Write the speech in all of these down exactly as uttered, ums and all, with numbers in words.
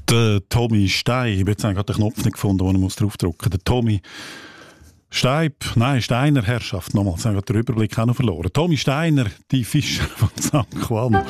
Der Tommy Steib, ich habe jetzt gerade den Knopf nicht gefunden, wo ich draufdrücken muss. Der Tommy Steib, nein, Steiner Herrschaft, nochmal, jetzt habe ich den Überblick auch noch verloren. Tommy Steiner, die Fischer von Sankt Qualm.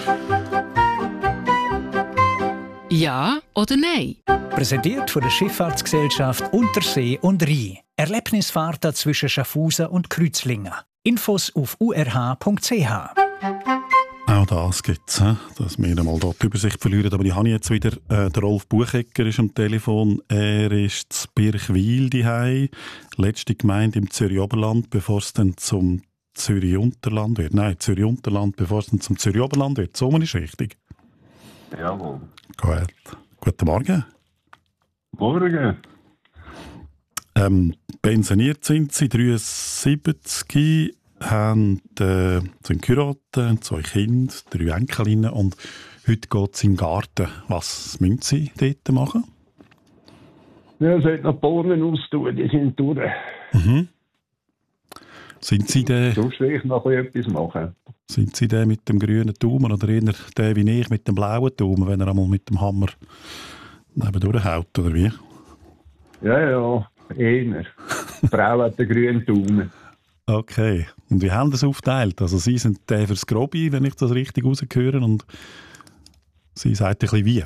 Ja oder nein? Präsentiert von der Schifffahrtsgesellschaft Untersee und Rhein. Erlebnisfahrten zwischen Schaffhausen und Kreuzlingen. Infos auf u r h punkt c h. Auch das gibt es, dass wir einmal dort die Übersicht verlieren. Aber ich habe jetzt wieder, äh, der Rolf Buchecker ist am Telefon. Er ist zu Birchwil daheim, letzte Gemeinde im Zürich-Oberland, bevor es dann zum Zürich-Unterland wird. Nein, Zürich-Unterland, bevor es dann zum Zürich-Oberland wird. So ist richtig. Jawohl. Gut. Guten Morgen. Morgen. Ähm, pensioniert sind Sie, dreiundsiebzig, haben, äh, sind geheiratet, zwei Kinder, drei Enkelinnen und heute geht es in den Garten. Was müssen Sie dort machen? Ja, es sollte noch Bohnen austun, die sind durch. Mhm. Sind Sie der, Sonst will ich noch etwas machen. sind Sie der mit dem grünen Daumen oder eher der wie ich mit dem blauen Daumen, wenn er einmal mit dem Hammer nebendurch haut, oder wie? Ja, ja, einer. Die Frau hat den grünen Daumen. Okay. Und wie haben Sie das aufteilt? Also Sie sind der fürs Grobe, wenn ich das richtig rausgehöre, und Sie sagt ein bisschen wie.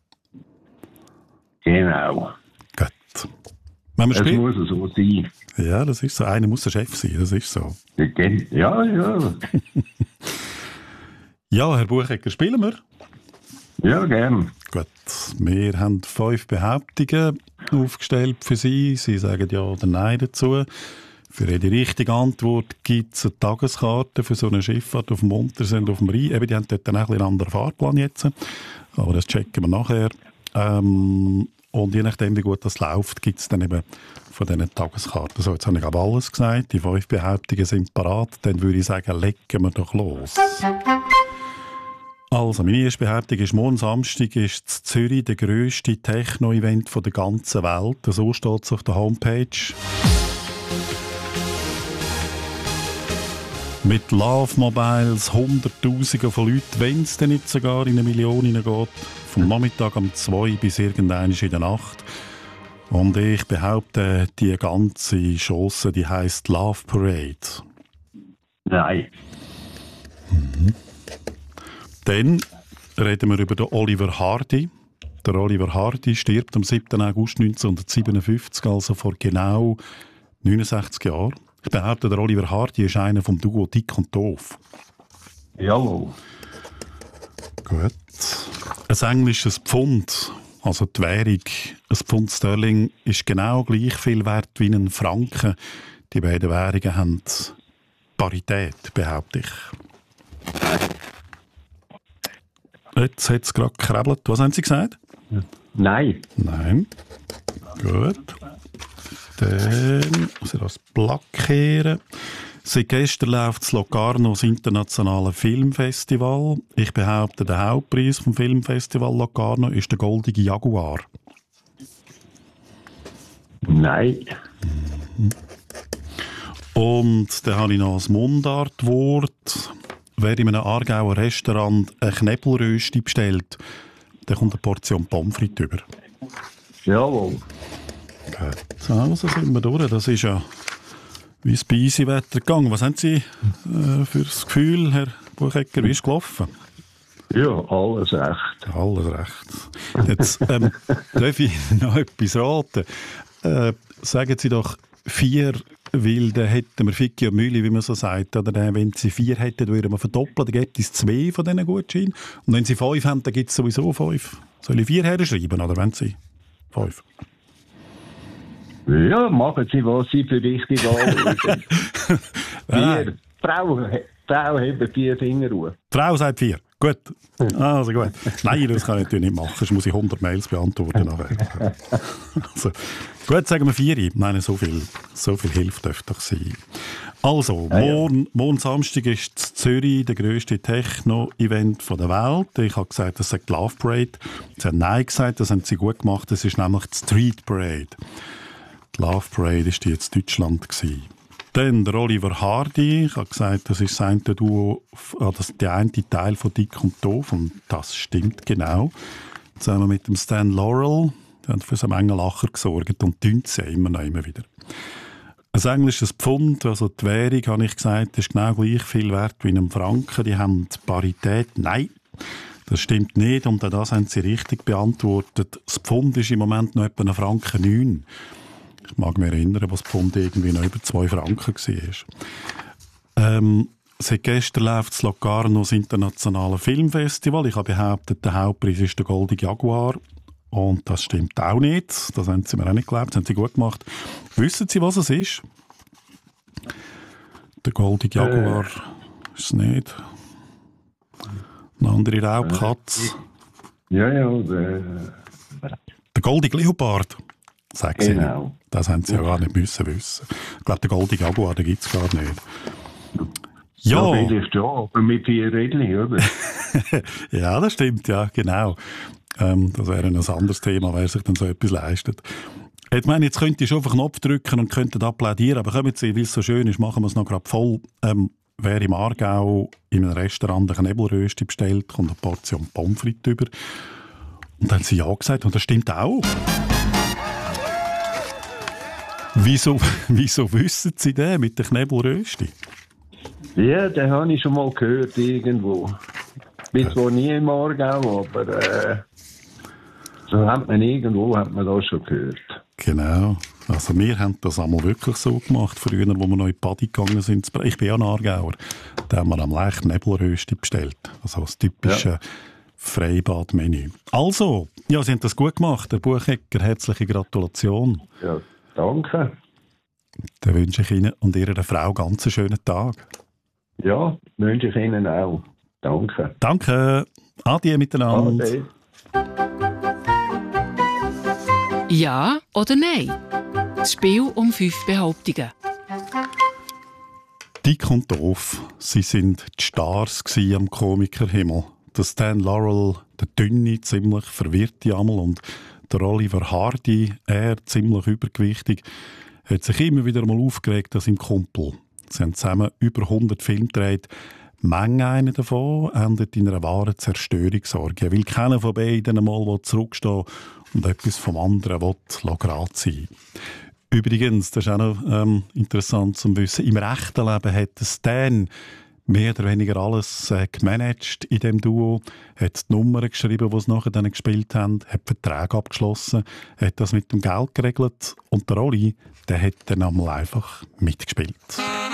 Genau. Gut. Wenn man Es spielt, muss so sein. ja, das ist so. Einer muss der Chef sein, das ist so. Ja, ja. Ja, Herr Buchecker, spielen wir? Ja, gern. Gut. Wir haben fünf Behauptungen aufgestellt für Sie. Sie sagen ja oder nein dazu. Für jede richtige Antwort gibt es eine Tageskarte für so eine Schifffahrt auf dem Untersee und auf dem Rhein. Eben, die haben dort dann auch ein bisschen einen anderen Fahrplan jetzt. Aber das checken wir nachher. Ähm, und je nachdem, wie gut das läuft, gibt es dann eben von diesen Tageskarten. So, jetzt habe ich aber alles gesagt. Die fünf Behauptungen sind parat. Dann würde ich sagen, legen wir doch los. Also, meine erste Behauptung ist, morgen Samstag ist in Zürich der grösste Techno-Event der ganzen Welt. So steht es auf der Homepage. Mit Love Mobiles, Hunderttausende von Leuten, wenn es denn nicht sogar in eine Million hineingeht. Vom Nachmittag um zwei bis irgendwann in der Nacht. Und ich behaupte, die ganze Chance, die heisst Love Parade. Nein. Mhm. Dann reden wir über den Oliver Hardy. Der Oliver Hardy stirbt am siebten August neunzehnhundertsiebenundfünfzig, also vor genau neunundsechzig Jahren. Ich behaupte, der Oliver Hardy ist einer vom Duo Dick und Doof. Jawohl. Gut. Ein englisches Pfund, also die Währung, ein Pfund Sterling, ist genau gleich viel wert wie ein Franken. Die beiden Währungen haben Parität, behaupte ich. Jetzt hat es gerade gekrebelt. Was haben Sie gesagt? Nein. Nein. Gut. Dann muss ich das blockieren. Seit gestern läuft das Locarno, das internationale Filmfestival. Ich behaupte, der Hauptpreis vom Filmfestival Locarno ist der goldige Jaguar. Nein. Mhm. Und dann habe ich noch ein Mundartwort. Wer in einem Aargauer Restaurant eine Knebelrösti bestellt, dann kommt eine Portion Pommes frites über. Jawohl. Gut, also sind wir durch. Das ist ja wie es bei easy Wetter gegangen. Was haben Sie äh, für das Gefühl, Herr Buchecker? Wie ist es gelaufen? Ja, alles recht. Alles recht. Jetzt ähm, darf ich noch etwas raten. Äh, sagen Sie doch vier, weil dann hätten wir Ficki und Mühle, wie man so sagt. Oder dann, wenn Sie vier hätten, würden wir verdoppeln. Dann gibt es zwei von diesen Gutscheinen. Und wenn Sie fünf haben, dann gibt es sowieso fünf. Soll ich vier herschreiben, oder wenn Sie fünf? Ja, machen Sie, was Sie für richtig anschauen. Vier. Frau, Frau hat vier Fingerruhe. Die Frau sagt vier. Gut. Also gut. Nein, das kann ich natürlich nicht machen. Sonst muss ich hundert Mails beantworten. Nachher. Also, gut, sagen wir vier. Nein, so viel, so viel Hilfe dürfte doch sein. Also, ja, ja. morgen, morgen Samstag ist in Zürich der grösste Techno-Event der Welt. Ich habe gesagt, das ist die Love Parade. Sie haben Nein gesagt, das haben sie gut gemacht. Das ist nämlich die Street Parade. Die Love Parade war die jetzt in Deutschland gewesen. Dann der Oliver Hardy. Ich habe gesagt, das ist das eine Duo, das der eine Teil von Dick und Doof. Und das stimmt genau. zusammen mit dem Stan Laurel. Die haben für so einen Lacher gesorgt und tun sie immer noch immer wieder. Ein englisches Pfund, also die Währung, habe ich gesagt, ist genau gleich viel wert wie ein Franken. Die haben Parität. Nein, das stimmt nicht. Und auch das haben sie richtig beantwortet. Das Pfund ist im Moment noch etwa ein Franken neun. Ich mag mich erinnern, was das Pfund irgendwie noch über zwei Franken war. Ähm, seit gestern läuft das Locarno, das internationale Filmfestival. Ich habe behauptet, der Hauptpreis ist der Golden Jaguar. Und das stimmt auch nicht. Das haben sie mir auch nicht geglaubt. Das haben sie gut gemacht. Wissen Sie, was es ist? Der Golden Jaguar äh. ist es nicht. Eine andere Raubkatze. Ja, ja. Der, der Golden Leopard. Sagen Sie genau. Nicht. Das haben Sie ja gar nicht müssen wissen. Ich glaube, der Golden Jaguar, den gibt es gar nicht. Ja, ja vielleicht ja, aber mit vier Rädchen, oder? Ja, das stimmt, ja, genau. Ähm, das wäre ein anderes Thema, wer sich dann so etwas leistet. Ich meine, jetzt könnt ihr schon auf den Knopf drücken und könntet applaudieren, aber kommen Sie, weil es so schön ist, machen wir es noch gerade voll. Ähm, wer im Aargau in einem Restaurant eine Knebelrösti bestellt, kommt eine Portion Pommes frites über. Und dann haben sie ja gesagt, und das stimmt auch. Wieso, wieso wissen Sie den mit der Knebelrösti? Ja, den habe ich schon mal gehört irgendwo. Ich bin zwar nie im Aargau, aber äh, so hat man irgendwo hat man das schon gehört. Genau. Also wir haben das einmal wirklich so gemacht, früher, wo wir noch in die Badi gegangen sind. Ich bin ja ein Aargauer. Da haben wir am leicht Nebelrösti bestellt. Also das typische ja. Freibadmenü. Also, ja, Sie haben das gut gemacht, Herr Buchecker. Herzliche Gratulation. Ja, danke. Dann wünsche ich Ihnen und Ihrer Frau ganz einen schönen Tag. Ja, wünsche ich Ihnen auch. Danke. Danke. Adieu miteinander. Ade. Ja oder nein? Das Spiel um fünf Behauptungen. Dick und doof, sie sind die Stars am Komikerhimmel. Der Stan Laurel, der dünne, ziemlich verwirrte Amel, und der Oliver Hardy, er ziemlich übergewichtig, hat sich immer wieder mal aufgeregt an seinem Kumpel. Sie haben zusammen über hundert Filme gedreht. Menge einer davon endet in einer wahren Zerstörungsorgie, weil keiner von beiden einmal zurückstehen und etwas vom anderen will gerade sein. Übrigens, das ist auch noch ähm, interessant zu wissen, im rechten Leben hat Stan mehr oder weniger alles äh, gemanagt in dem Duo, hat die Nummern geschrieben, die sie nachher dann gespielt haben, hat Verträge abgeschlossen, hat das mit dem Geld geregelt, und der Oli, der hat dann einmal einfach mitgespielt.